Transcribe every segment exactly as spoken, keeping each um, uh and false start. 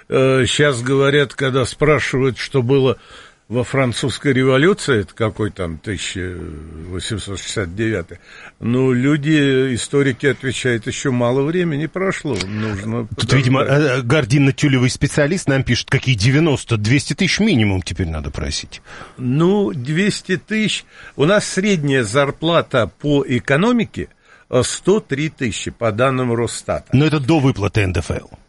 э, сейчас говорят, когда спрашивают, что было во французской революции, это какой там тысяча восемьсот шестьдесят девятый, ну, люди, историки отвечают, еще мало времени прошло, нужно... Тут, подождать. Видимо, гординно-тюлевый специалист нам пишет, какие девяносто, двести тысяч минимум теперь надо просить. Ну, двести тысяч, у нас средняя зарплата по экономике сто три тысячи, по данным Росстата. Но это до выплаты эн дэ эф эл.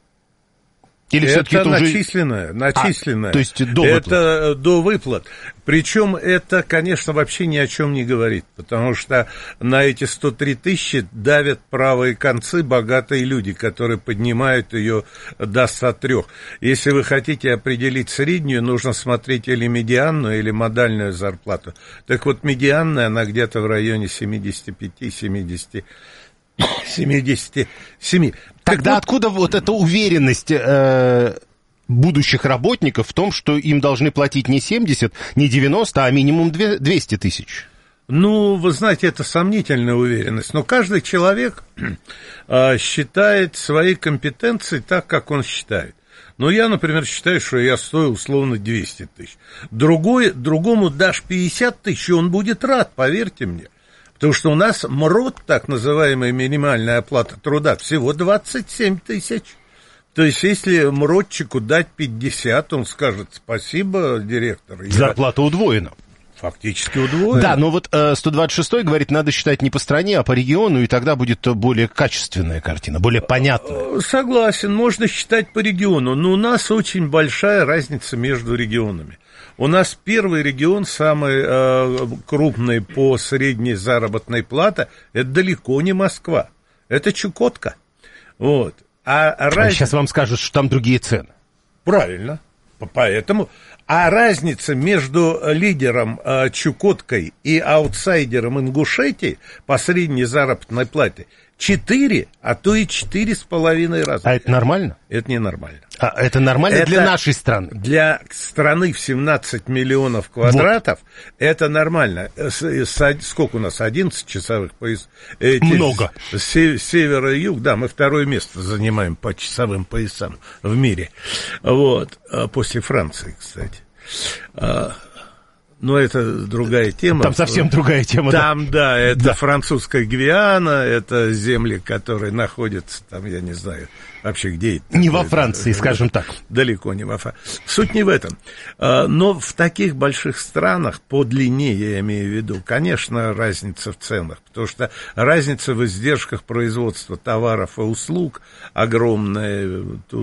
Или это, это уже... начисленное, начисленное. А, то есть до выплат. Это до выплат. Причем это, конечно, вообще ни о чем не говорит, потому что на эти сто три тысячи давят правые концы богатые люди, которые поднимают ее до ста трёх. Если вы хотите определить среднюю, нужно смотреть или медианную, или модальную зарплату. Так вот, медианная, она где-то в районе семьдесят пять - семьдесят семьдесят семь. Тогда вот, откуда вот эта уверенность э, будущих работников в том, что им должны платить не семьдесят, не девяносто, а минимум двести тысяч? Ну, вы знаете, это сомнительная уверенность, но каждый человек э, считает свои компетенции так, как он считает. Но я, например, считаю, что я стою условно двести тысяч. Другой, другому дашь пятьдесят тысяч, и он будет рад, поверьте мне. Потому что у нас МРОТ, так называемая минимальная оплата труда, всего двадцать семь тысяч. То есть, если МРОТчику дать пятьдесят, он скажет: спасибо, директор. Зарплата я... удвоена. Фактически удвоена. Да, но вот э, сто двадцать шестой говорит, надо считать не по стране, а по региону, и тогда будет более качественная картина, более понятная. Согласен, можно считать по региону, но у нас очень большая разница между регионами. У нас первый регион, самый э, крупный по средней заработной плате, это далеко не Москва, это Чукотка. Вот. А, а раз... Сейчас вам скажут, что там другие цены. Правильно, поэтому... А разница между лидером э, Чукоткой и аутсайдером Ингушетии по средней заработной плате четыре, а то и четыре с половиной раза. А это нормально? Это не нормально. А это нормально это для нашей страны? Для страны в семнадцать миллионов квадратов вот. Это нормально. С, с, сколько у нас? одиннадцать часовых поясов? Много. С, с севера и юг, да, мы второе место занимаем по часовым поясам в мире. Вот. После Франции, кстати. Но это другая тема. Там совсем другая тема. Там, да, да это да. Французская Гвиана, это земли, которые находятся там, я не знаю, вообще где это. Не во Франции, скажем так. Далеко не во Франции. Суть не в этом. Но в таких больших странах, по длине, я имею в виду, конечно, разница в ценах, потому что разница в издержках производства товаров и услуг огромная. Тут...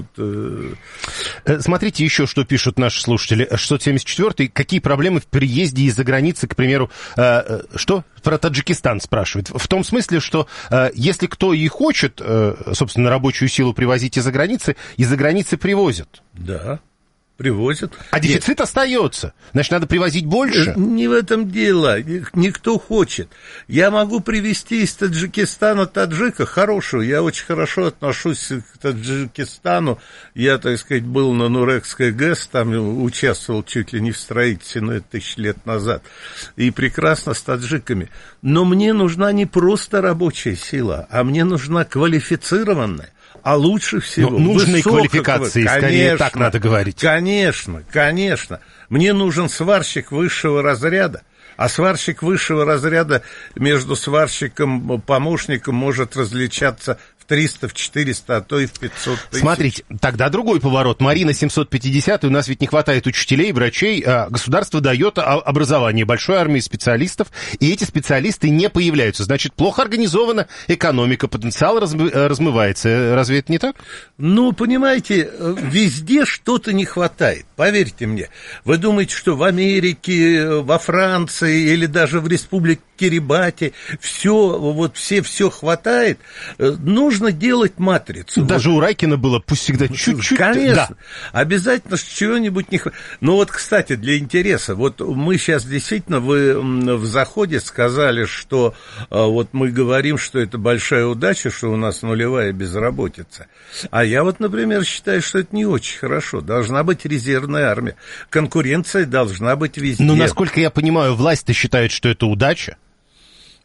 Смотрите еще, что пишут наши слушатели. шестьсот семьдесят четвёртый. Какие проблемы в приезде из-за границы, к примеру, э, что? Про Таджикистан спрашивает. В том смысле, что э, если кто и хочет, э, собственно, рабочую силу привозить из-за границы, из-за границы привозят. Да. Привозят. А дефицит Нет. остается. Значит, надо привозить больше? Не в этом дело. Никто хочет. Я могу привезти из Таджикистана таджика хорошего. Я очень хорошо отношусь к Таджикистану. Я, так сказать, был на Нурекской ГЭС, там участвовал чуть ли не в строительстве, ну, это тысячи лет назад. И прекрасно с таджиками. Но мне нужна не просто рабочая сила, а мне нужна квалифицированная. А лучше всего... Но нужной квалификации, конечно, скорее так надо говорить. Конечно, конечно. Мне нужен сварщик высшего разряда. А сварщик высшего разряда между сварщиком и помощником может различаться в триста, в четыреста, а то и в пятьсот тысяч. Смотрите, тогда другой поворот. Марина, семьсот пятьдесят, у нас ведь не хватает учителей, врачей. Государство дает образование большой армии специалистов, и эти специалисты не появляются. Значит, плохо организована экономика, потенциал размывается. Разве это не так? Ну, понимаете, везде что-то не хватает, поверьте мне. Вы думаете, что в Америке, во Франции или даже в республике Кирибати все, вот все, все хватает? Нужно делать матрицу. Даже вот. У Райкина было, пусть всегда чуть-чуть. Конечно, да. Обязательно чего-нибудь не хватает. Но вот, кстати, для интереса, вот мы сейчас действительно, вы в заходе сказали, что вот мы говорим, что это большая удача, что у нас нулевая безработица. А я вот, например, считаю, что это не очень хорошо. Должна быть резервная армия. Конкуренция должна быть везде. Но, насколько я понимаю, власть-то считает, что это удача.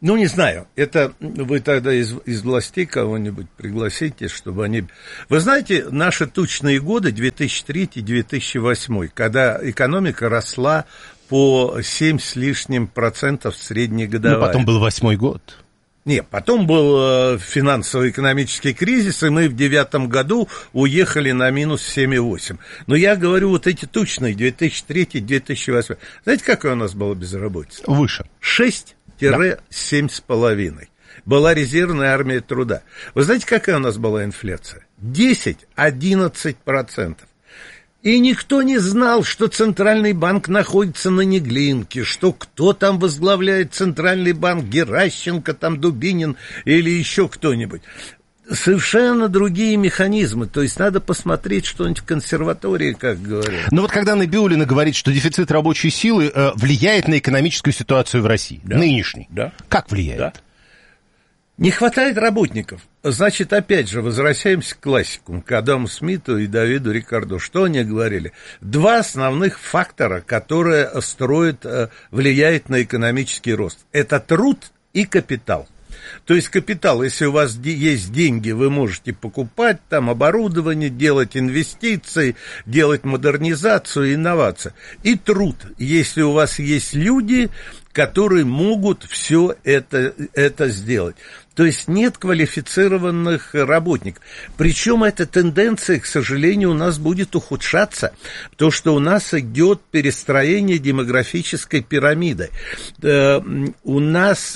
Ну, не знаю, это вы тогда из, из властей кого-нибудь пригласите, чтобы они... Вы знаете, наши тучные годы, две тысячи третий - две тысячи восьмой, когда экономика росла по семь с лишним процентов среднегодовая. Ну, потом был восьмой год. Нет, потом был финансово-экономический кризис, и мы в девятом году уехали на минус семь и восемь. Но я говорю, вот эти тучные, две тысячи третий - две тысячи восьмой. Знаете, какая у нас была безработица? Выше. шесть - семь с половиной. Была резервная армия труда. Вы знаете, какая у нас была инфляция? десять - одиннадцать процентов. И никто не знал, что Центральный банк находится на Неглинке, что кто там возглавляет Центральный банк, Геращенко, там Дубинин или еще кто-нибудь. Совершенно другие механизмы. То есть надо посмотреть что-нибудь в консерватории, как говорят. Но вот когда Набиуллина говорит, что дефицит рабочей силы э, влияет на экономическую ситуацию в России, да. Нынешней, да. Как влияет? Да. Не хватает работников. Значит, опять же, возвращаемся к классикам, к Адаму Смиту и Давиду Рикардо. Что они говорили? Два основных фактора, которые строят, влияют на экономический рост. Это труд и капитал. То есть капитал, если у вас есть деньги, вы можете покупать там оборудование, делать инвестиции, делать модернизацию, инновации. И труд, если у вас есть люди, которые могут все это, это сделать. То есть нет квалифицированных работников. Причем эта тенденция, к сожалению, у нас будет ухудшаться, потому что у нас идет перестроение демографической пирамиды. У нас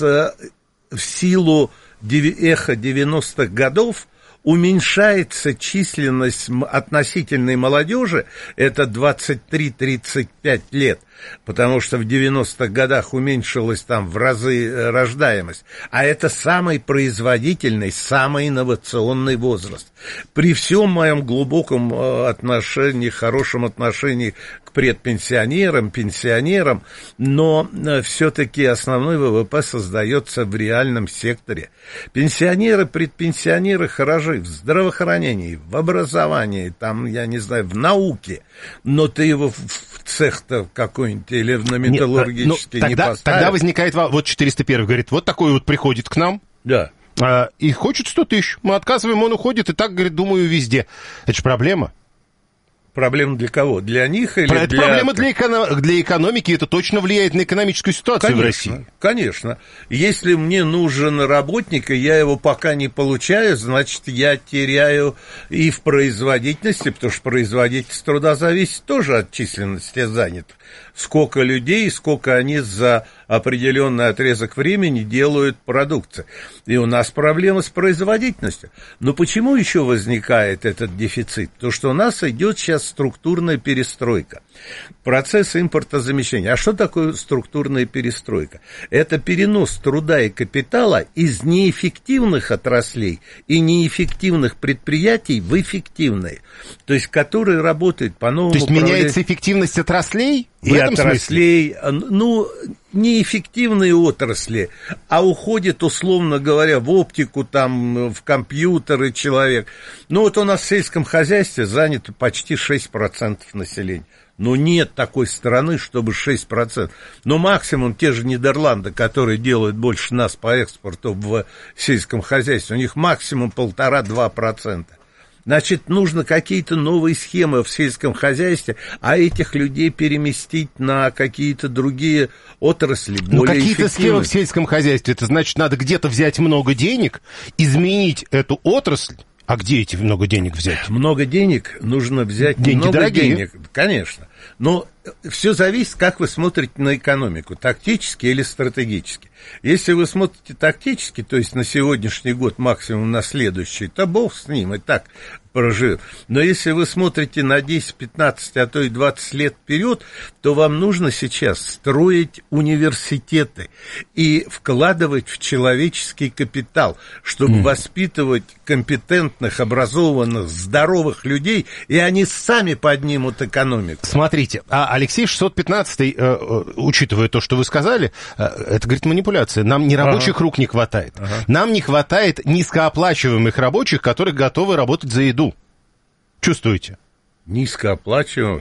в силу эхо девяностых годов уменьшается численность относительной молодежи, это двадцать три - тридцать пять лет, потому что в девяностых годах уменьшилась там в разы рождаемость, а это самый производительный, самый инновационный возраст. При всем моем глубоком отношении, хорошем отношении к предпенсионерам, пенсионерам, но все-таки основной ВВП создается в реальном секторе. Пенсионеры, предпенсионеры хороши в здравоохранении, в образовании, там, я не знаю, в науке, но ты его в цех-то какой-нибудь или в на металлургический не поставишь. Тогда возникает, вот четыреста первый говорит, вот такой вот приходит к нам. Да. А, и хочет сто тысяч. Мы отказываем, он уходит, и так, говорит, думаю, везде. Это же проблема. Проблема для кого? Для них или это для... проблема для, эко... для экономики, это точно влияет на экономическую ситуацию конечно, в России. Конечно. Если мне нужен работник, и я его пока не получаю, значит, я теряю и в производительности, потому что производительность труда зависит тоже от численности занятых. Сколько людей, сколько они за определенный отрезок времени делают продукции. И у нас проблема с производительностью. Но почему еще возникает этот дефицит? Потому что у нас идет сейчас структурная перестройка. Процесс импортозамещения. А что такое структурная перестройка? Это перенос труда и капитала из неэффективных отраслей и неэффективных предприятий в эффективные. То есть, которые работают по новому... То есть, меняется эффективность отраслей? И отраслей, ну, неэффективные отрасли, а уходит, условно говоря, в оптику, там, в компьютеры человек. Ну, вот у нас в сельском хозяйстве занято почти шесть процентов населения. Но нет такой страны, чтобы шесть процентов. Но максимум те же Нидерланды, которые делают больше нас по экспорту в сельском хозяйстве, у них максимум полтора-два процента. Значит, нужно какие-то новые схемы в сельском хозяйстве, а этих людей переместить на какие-то другие отрасли, более эффективные. Какие-то схемы в сельском хозяйстве, это значит, надо где-то взять много денег, изменить эту отрасль. А где эти много денег взять? Много денег нужно взять. Деньги много дорогие. денег, конечно. Но все зависит, как вы смотрите на экономику, тактически или стратегически. Если вы смотрите тактически, то есть на сегодняшний год, максимум на следующий, то бог с ним, и так проживет. Но если вы смотрите на десять, пятнадцать, а то и двадцать лет вперед, то вам нужно сейчас строить университеты и вкладывать в человеческий капитал, чтобы mm. воспитывать компетентных, образованных, здоровых людей, и они сами поднимут экономику. Смотрите, а Алексей шестьсот пятнадцатый, э, э, учитывая то, что вы сказали, э, это, говорит, манипуляция. Нам не рабочих ага. рук не хватает. Ага. Нам не хватает низкооплачиваемых рабочих, которые готовы работать за еду. Чувствуете? Низкооплачиваемых?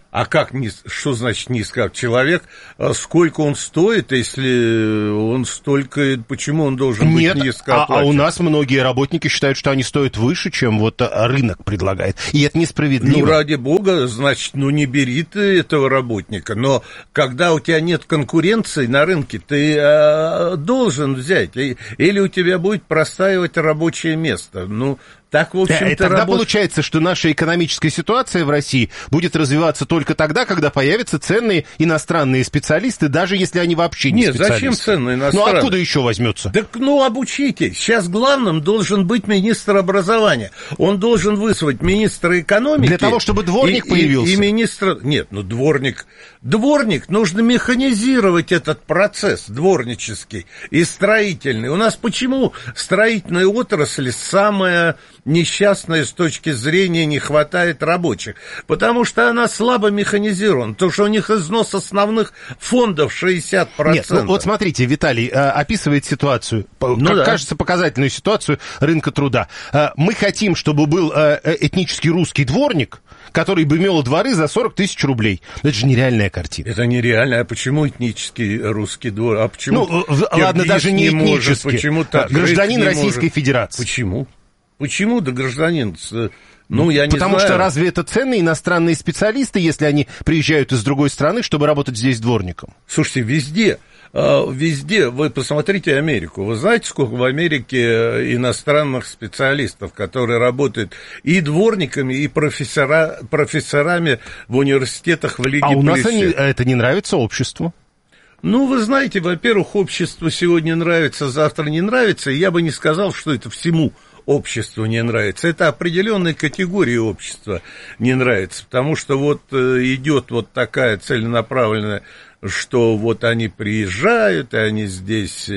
А как, что значит низко? Человек, сколько он стоит, если он столько, почему он должен Нет, быть низко оплачиваем? А, а у нас многие работники считают, что они стоят выше, чем вот рынок предлагает. И это несправедливо. Ну, ради бога, значит, ну не бери ты этого работника. Но когда у тебя нет конкуренции на рынке, ты э, должен взять. Или у тебя будет простаивать рабочее место. Ну, так, в общем-то, да, и тогда работ... получается, что наша экономическая ситуация в России будет развиваться только тогда, когда появятся ценные иностранные специалисты, даже если они вообще не Нет, специалисты. Нет, зачем ценные иностранные? Ну, откуда еще возьмется? Так, ну, обучите. Сейчас главным должен быть министр образования. Он должен вызвать министра экономики. Для того, чтобы дворник и, появился. И, и министра... Нет, ну, дворник... Дворник, нужно механизировать этот процесс дворнический и строительный. У нас почему строительная отрасль самая несчастная с точки зрения не хватает рабочих? Потому что она слабо механизирована. Потому что у них износ основных фондов шестьдесят процентов. Нет, ну, вот смотрите, Виталий а, описывает ситуацию, ну, как да. кажется, показательную ситуацию рынка труда. А, мы хотим, чтобы был а, этнический русский дворник, который бы имел дворы за сорок тысяч рублей. Это же нереальная картина. Это нереально. А почему этнический русский двор? А почему ну, ладно, даже не, не этнический. Может, почему гражданин Российской может? Федерации. Почему? Почему да гражданин? Ну, я не Потому знаю. что разве это ценные иностранные специалисты, если они приезжают из другой страны, чтобы работать здесь дворником? Слушайте, везде... Везде, вы посмотрите Америку. Вы знаете, сколько в Америке иностранных специалистов, которые работают и дворниками, и профессора, профессорами в университетах в Лиге А у нас Плюща. они, это не нравится обществу? Ну, вы знаете, во-первых, обществу сегодня нравится, завтра не нравится, и я бы не сказал, что это всему обществу не нравится. Это определенной категории общества не нравится, потому что вот идет вот такая целенаправленная, что вот они приезжают, и они здесь...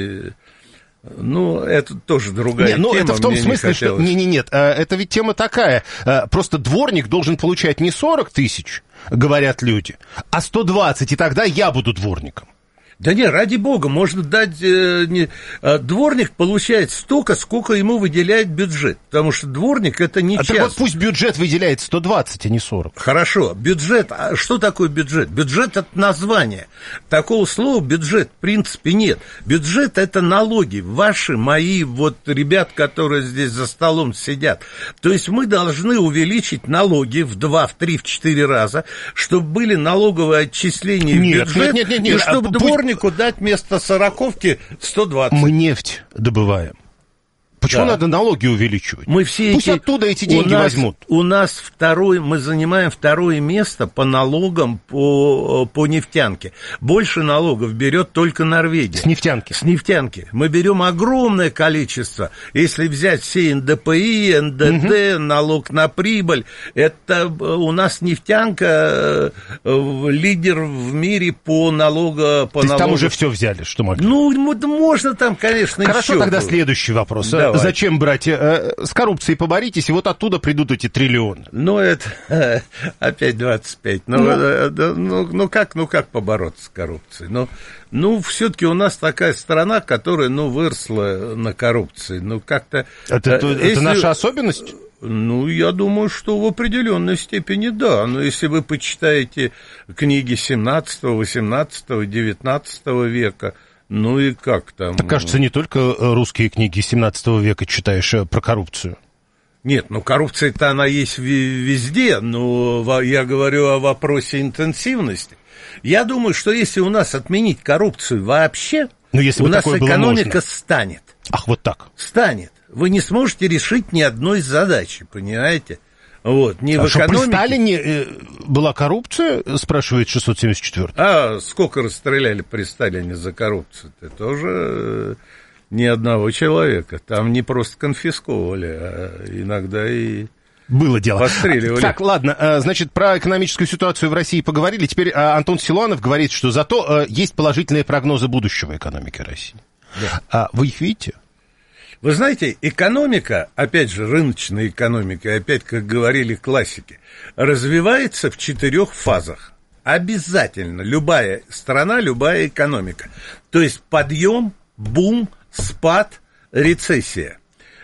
Ну, это тоже другая нет, тема. Ну, это в том Мне смысле, не что... Не-не-нет, это ведь тема такая. Просто дворник должен получать не сорок тысяч, говорят люди, а сто двадцать, и тогда я буду дворником. Да не, ради бога, можно дать... Э, не, э, дворник получает столько, сколько ему выделяет бюджет, потому что дворник это не а часто. Так вот пусть бюджет выделяет сто двадцать, а не сорок. Хорошо, бюджет, а что такое бюджет? Бюджет это название. Такого слова бюджет в принципе нет. Бюджет это налоги, ваши, мои, вот ребят, которые здесь за столом сидят. То есть мы должны увеличить налоги в два, в три, в четыре раза, чтобы были налоговые отчисления нет, в бюджет, нет, нет, нет, нет, и чтобы а, дворник дать вместо сороковки сто двадцать. Мы нефть добываем. Почему да. надо налоги увеличивать? Мы все Пусть эти... оттуда эти деньги у нас, возьмут. У нас второй, мы занимаем второе место по налогам по, по нефтянке. Больше налогов берет только Норвегия. С нефтянки? С нефтянки. Мы берем огромное количество. Если взять все эн дэ пэ и, эн дэ тэ, угу. налог на прибыль, это у нас нефтянка лидер в мире по налогу. По То есть налогу. Там уже все взяли, что могли? Ну, можно там, конечно, Хорошо, еще тогда было. Следующий вопрос. Давай. Зачем брать? С коррупцией поборитесь, и вот оттуда придут эти триллионы. Ну, это опять двадцать пять. Ну, ну, ну, ну, как, ну, как побороться с коррупцией? Ну, ну все-таки у нас такая страна, которая, ну, выросла на коррупции. Ну, как-то... Это, это, если... это наша особенность? Ну, я думаю, что в определенной степени да. Но если вы почитаете книги семнадцатого, восемнадцатого, девятнадцатого века... Ну и как там? Так, кажется, не только русские книги семнадцатого века читаешь про коррупцию. Нет, ну коррупция-то она есть везде, но я говорю о вопросе интенсивности. Я думаю, что если у нас отменить коррупцию вообще, но если у нас экономика можно. станет. Ах, вот так. Станет. Вы не сможете решить ни одной задачи, понимаете? Вот, не а в экономике. Что, при Сталине э, была коррупция, спрашивает шестьсот семьдесят четвёртый. А сколько расстреляли при Сталине за коррупцию? Это тоже э, ни одного человека. Там не просто конфисковывали, а иногда и... Было дело. Постреливали. Так, ладно, значит, про экономическую ситуацию в России поговорили. Теперь Антон Силуанов говорит, что зато есть положительные прогнозы будущего экономики России. Да. А вы их видите? Вы знаете, экономика, опять же, рыночная экономика, опять, как говорили классики, развивается в четырех фазах. Обязательно. Любая страна, любая экономика. То есть подъем, бум, спад, рецессия.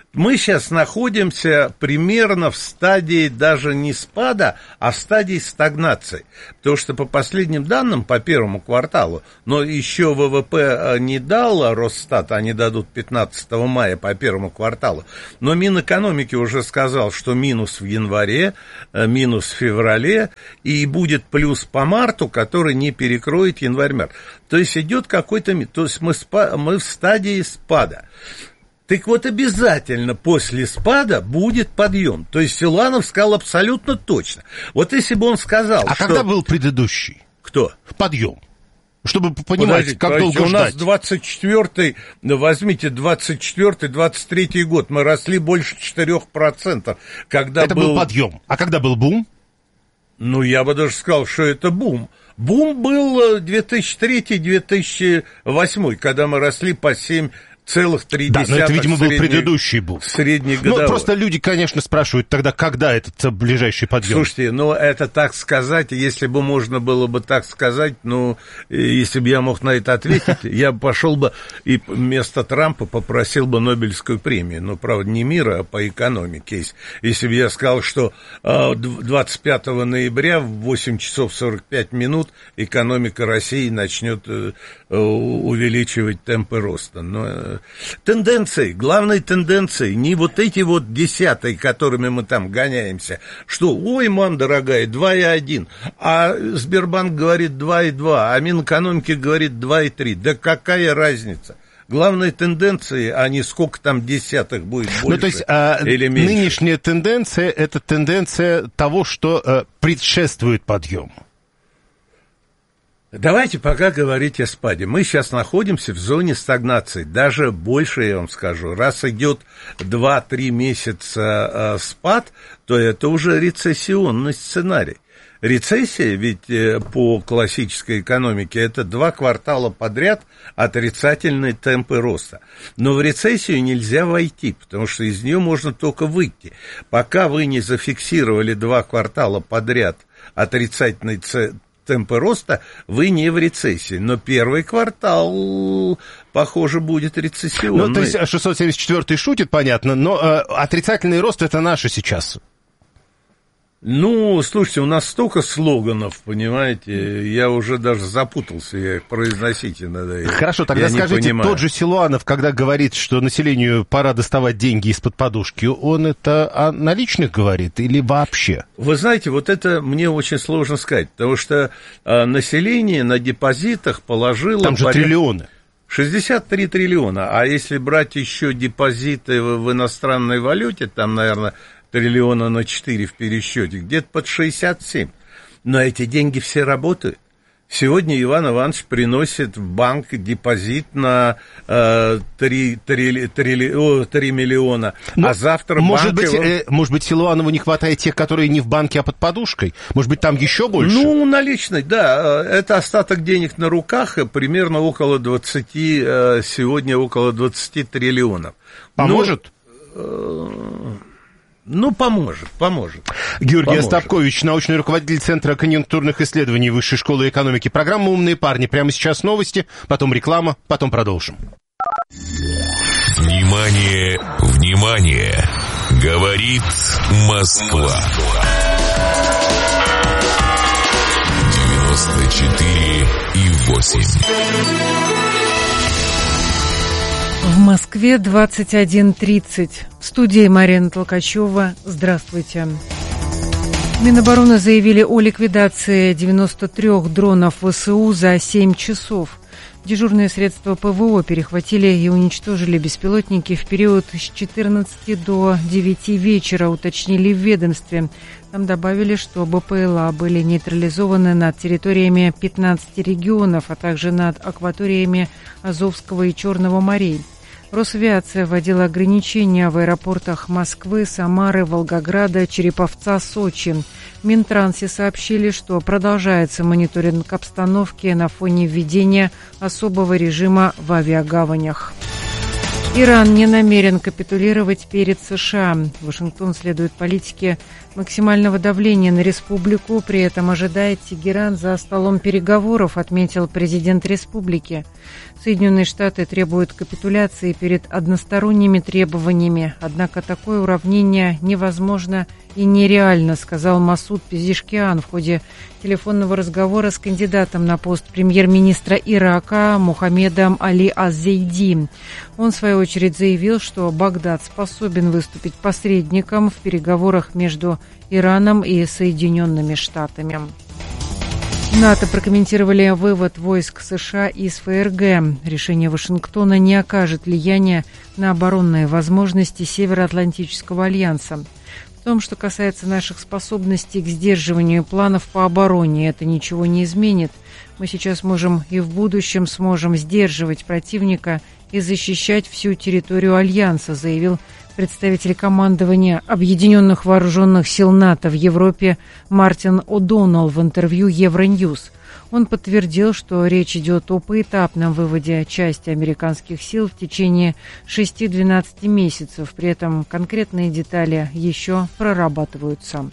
Мы сейчас находимся примерно в стадии даже не спада, а в стадии стагнации. Потому что по последним данным, по первому кварталу, но еще ВВП не дал Росстат, они дадут пятнадцатого мая по первому кварталу, но Минэкономики уже сказал, что минус в январе, минус в феврале, и будет плюс по марту, который не перекроет январь-март. То есть идет какой-то... То есть мы, спа, мы в стадии спада. Так вот, обязательно после спада будет подъем. То есть Силуанов сказал абсолютно точно. Вот если бы он сказал, а что... когда был предыдущий? Кто? Подъем. Чтобы понимать, подождите, как подождите, долго у нас ждать. двадцать четвёртый, возьмите двадцать четвёртый двадцать третий год, мы росли больше четырех процентов. Когда это был... был подъем. А когда был бум? Ну, я бы даже сказал, что это бум. Бум был две тысячи третий - две тысячи восьмой, когда мы росли по семь целых три десятых. Да, но это, видимо, был средний, предыдущий был. Среднегодовой. Ну, просто люди, конечно, спрашивают тогда, когда этот ближайший подъем. Слушайте, ну, это так сказать, если бы можно было бы так сказать, ну, если бы я мог на это ответить, я пошел бы и вместо Трампа попросил бы Нобелевскую премию. Ну, правда, не мира, а по экономике. Если бы я сказал, что двадцать пятого ноября в восемь часов сорок пять минут экономика России начнет увеличивать темпы роста. Но тенденции, главной тенденцией, не вот эти вот десятые, которыми мы там гоняемся, что, ой, мам дорогая, два и один, а Сбербанк говорит два и два, а Минэкономики говорит два и три. Да какая разница? Главной тенденции, а не сколько там десятых будет больше, ну, то есть, а, или меньше. Нынешняя тенденция – это тенденция того, что а, предшествует подъему. Давайте пока говорить о спаде. Мы сейчас находимся в зоне стагнации. Даже больше, я вам скажу, раз идет два-три месяца э, спад, то это уже рецессионный сценарий. Рецессия ведь э, по классической экономике это два квартала подряд отрицательные темпы роста. Но в рецессию нельзя войти, потому что из нее можно только выйти. Пока вы не зафиксировали два квартала подряд отрицательный темп, темпы роста, вы не в рецессии. Но первый квартал, похоже, будет рецессионный. Ну, то есть шестьсот семьдесят четвёртый шутит, понятно, но э, отрицательный рост – это наше сейчас. Ну, слушайте, у нас столько слоганов, понимаете, я уже даже запутался, я их произносить иногда. Хорошо, тогда я скажите, тот же Силуанов, когда говорит, что населению пора доставать деньги из-под подушки, он это о наличных говорит или вообще? Вы знаете, вот это мне очень сложно сказать, потому что а, население на депозитах положило... Там же порядка... триллионы. шестьдесят три триллиона, а если брать еще депозиты в, в иностранной валюте, там, наверное... триллиона на четыре в пересчете, где-то под шестьдесят семь. Но эти деньги все работают. Сегодня Иван Иванович приносит в банк депозит на э, три, три, три, о, три миллиона, но, а завтра может банк... Быть, его... э, может быть, Силуанову не хватает тех, которые не в банке, а под подушкой? Может быть, там еще больше? Ну, наличный, да. Это остаток денег на руках, примерно около двадцати, сегодня около двадцати триллионов. Поможет? Но, Ну, поможет, поможет. Георгий поможет. Остапкович, научный руководитель Центра конъюнктурных исследований Высшей школы экономики. Программа «Умные парни». Прямо сейчас новости, потом реклама, потом продолжим. Внимание, внимание! Говорит Москва. девяносто четыре и восемь. В Москве двадцать один тридцать. В студии Марина Толкачева. Здравствуйте. Минобороны заявили о ликвидации девяноста трёх дронов ВСУ за семь часов. Дежурные средства ПВО перехватили и уничтожили беспилотники в период с четырнадцати до девяти вечера, уточнили в ведомстве. Там добавили, что БПЛА были нейтрализованы над территориями пятнадцати регионов, а также над акваториями Азовского и Черного морей. Росавиация вводила ограничения в аэропортах Москвы, Самары, Волгограда, Череповца, Сочи. В Минтрансе сообщили, что продолжается мониторинг обстановки на фоне введения особого режима в авиагаванях. Иран не намерен капитулировать перед США. Вашингтон следует политике Максимального давления на республику при этом ожидает Тегеран за столом переговоров, отметил президент республики. Соединенные Штаты требуют капитуляции перед односторонними требованиями, однако такое уравнение невозможно и нереально, сказал Масуд Пезешкиан в ходе телефонного разговора с кандидатом на пост премьер-министра Ирака Мухаммедом Али аз-Зейди. Он, в свою очередь, заявил, что Багдад способен выступить посредником в переговорах между Ираном и Соединенными Штатами. НАТО прокомментировали вывод войск США из ФРГ. Решение Вашингтона не окажет влияния на оборонные возможности Североатлантического альянса. В том, что касается наших способностей к сдерживанию планов по обороне, это ничего не изменит. Мы сейчас можем и в будущем сможем сдерживать противника и защищать всю территорию альянса, заявил представитель командования Объединенных Вооруженных Сил НАТО в Европе Мартин О'Доннелл в интервью Евроньюз. Он подтвердил, что речь идет о поэтапном выводе части американских сил в течение шести-двенадцати месяцев. При этом конкретные детали еще прорабатываются.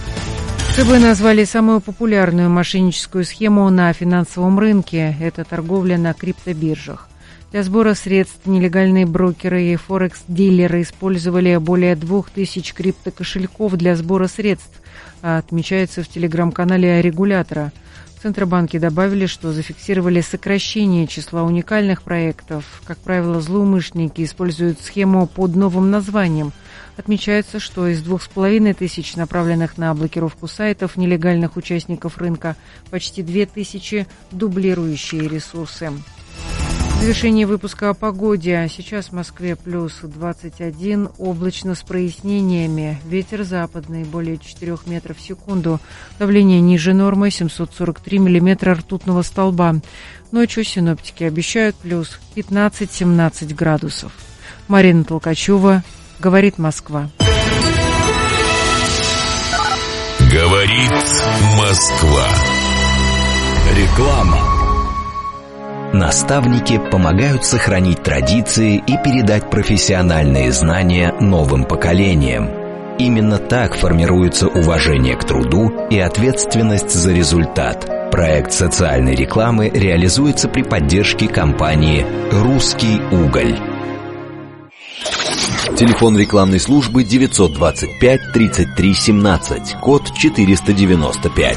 ЦБ назвали самую популярную мошенническую схему на финансовом рынке – это торговля на криптобиржах. Для сбора средств нелегальные брокеры и форекс-дилеры использовали более двух тысяч криптокошельков для сбора средств, отмечается в телеграм-канале регулятора. В Центробанке добавили, что зафиксировали сокращение числа уникальных проектов. Как правило, злоумышленники используют схему под новым названием. Отмечается, что из двух с половиной тысяч направленных на блокировку сайтов нелегальных участников рынка почти две тысячи дублирующие ресурсы. В завершении выпуска о погоде. Сейчас в Москве плюс двадцать один, облачно с прояснениями. Ветер западный, более четырёх метров в секунду. Давление ниже нормы, семьсот сорок три миллиметра ртутного столба. Ночью синоптики обещают плюс пятнадцать-семнадцать градусов. Марина Толкачева, говорит Москва. Говорит Москва. Реклама. Наставники помогают сохранить традиции и передать профессиональные знания новым поколениям. Именно так формируется уважение к труду и ответственность за результат. Проект социальной рекламы реализуется при поддержке компании «Русский уголь». Телефон рекламной службы девятьсот двадцать пять тридцать три семнадцать, код четыреста девяносто пять.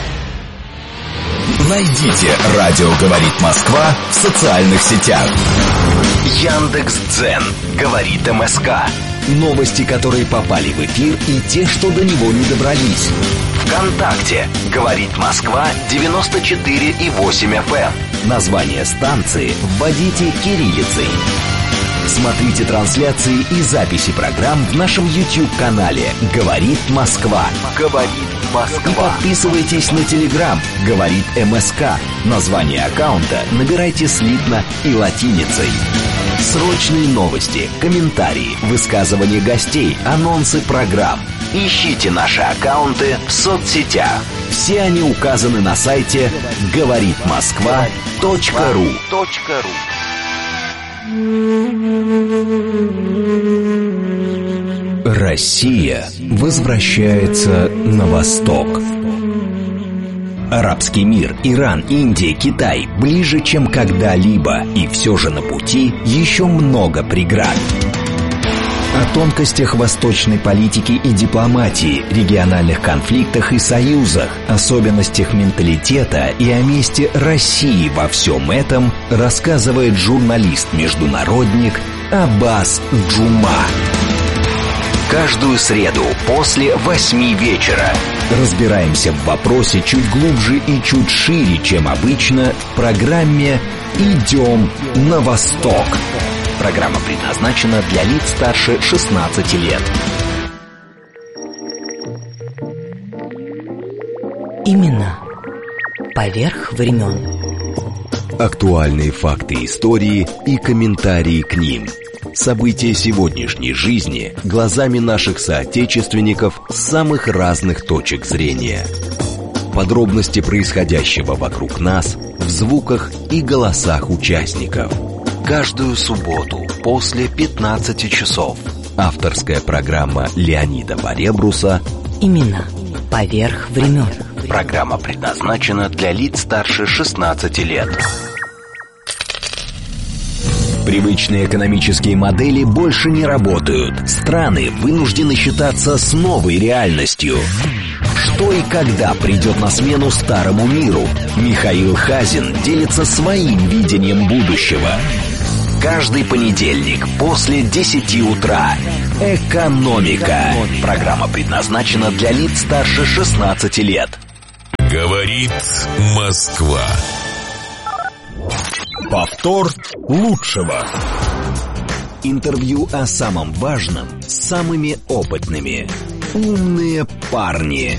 Найдите «Радио говорит Москва» в социальных сетях. Яндекс.Дзен говорит МСК. Новости, которые попали в эфир, и те, что до него не добрались. ВКонтакте говорит Москва девяносто четыре и восемь эф эм. Название станции вводите кириллицей. Смотрите трансляции и записи программ в нашем YouTube-канале «Говорит Москва». «Говорит Москва». И подписывайтесь на Telegram «Говорит МСК». Название аккаунта набирайте слитно и латиницей. Срочные новости, комментарии, высказывания гостей, анонсы программ. Ищите наши аккаунты в соцсетях. Все они указаны на сайте говорит москва точка ру. Россия возвращается на восток. Арабский мир, Иран, Индия, Китай ближе, чем когда-либо, и все же на пути еще много преград. О тонкостях восточной политики и дипломатии, региональных конфликтах и союзах, особенностях менталитета и о месте России во всем этом рассказывает журналист-международник Аббас Джума. Каждую среду после восьми вечера разбираемся в вопросе чуть глубже и чуть шире, чем обычно, в программе «Идем на восток». Программа предназначена для лиц старше шестнадцати лет. Именно поверх времен. Актуальные факты истории и комментарии к ним. События сегодняшней жизни глазами наших соотечественников с самых разных точек зрения. Подробности происходящего вокруг нас в звуках и голосах участников. Каждую субботу после пятнадцати часов. Авторская программа Леонида Баребруса Имена поверх времен. Программа предназначена для лиц старше шестнадцати лет. Привычные экономические модели больше не работают. Страны вынуждены считаться с новой реальностью. Что и когда придет на смену старому миру? Михаил Хазин делится своим видением будущего. Каждый понедельник после десяти утра. Экономика. Программа предназначена для лиц старше шестнадцати лет. Говорит Москва. Повтор лучшего. Интервью о самом важном с самыми опытными. Умные парни.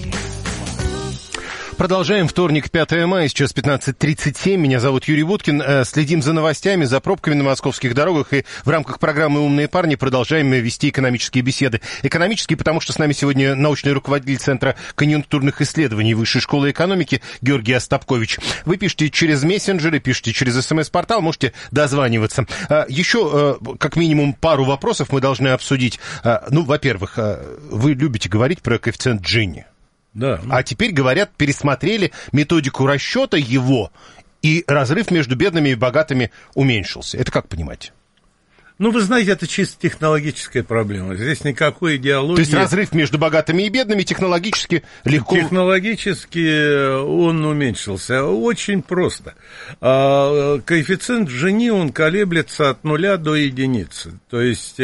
Продолжаем. Вторник, пятое мая, сейчас пятнадцать тридцать семь. Меня зовут Юрий Буткин. Следим за новостями, за пробками на московских дорогах. И в рамках программы «Умные парни» продолжаем вести экономические беседы. Экономические, потому что с нами сегодня научный руководитель Центра конъюнктурных исследований Высшей школы экономики Георгий Остапкович. Вы пишете через мессенджеры, пишете через СМС-портал, можете дозваниваться. Еще как минимум пару вопросов мы должны обсудить. Ну, во-первых, вы любите говорить про коэффициент Джинни. Да. А теперь, говорят, пересмотрели методику расчета его, и разрыв между бедными и богатыми уменьшился. Это как понимать? Ну, вы знаете, это чисто технологическая проблема. Здесь никакой идеологии... То есть разрыв между богатыми и бедными технологически легко... Технологически он уменьшился. Очень просто. Коэффициент Джини, он колеблется от нуля до единицы. То есть...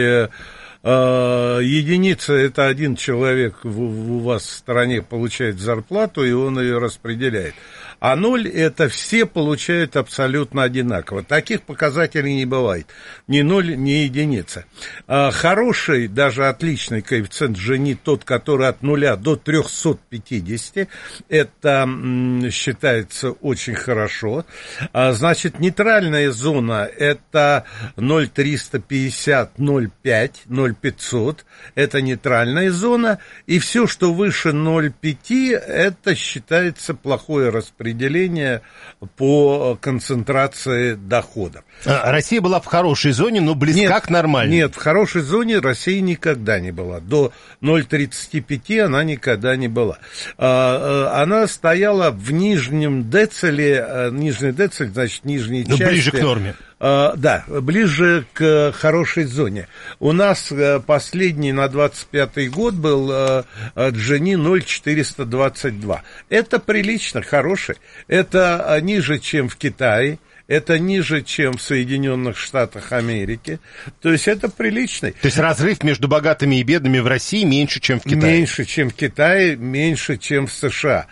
Единица – это один человек у вас в стране получает зарплату, и он ее распределяет. А ноль – это все получают абсолютно одинаково. Таких показателей не бывает. Ни ноль, ни единица. Хороший, даже отличный коэффициент Джини, тот, который от нуля до трехсот пятидесяти, это считается очень хорошо. Значит, нейтральная зона – это ноль триста пятьдесят, ноль пять, ноль пятьсот, это нейтральная зона, и все, что выше ноль целых пять десятых, это считается плохое распределение по концентрации доходов. А, Россия была в хорошей зоне, но близка нет, к нормальной. Нет, в хорошей зоне Россия никогда не была. До ноль целых тридцать пять она никогда не была. Она стояла в нижнем дециле, нижний дециль, значит, нижней части. Ну, ближе к норме. Uh, да, ближе к хорошей зоне. У нас uh, последний на двадцать пятый год был uh, Джини ноль целых четыреста двадцать два. Это прилично, хороший. Это uh, ниже, чем в Китае. Это ниже, чем в Соединенных Штатах Америки. То есть это приличный. То есть разрыв между богатыми и бедными в России меньше, чем в Китае? Меньше, чем в Китае, меньше, чем в США.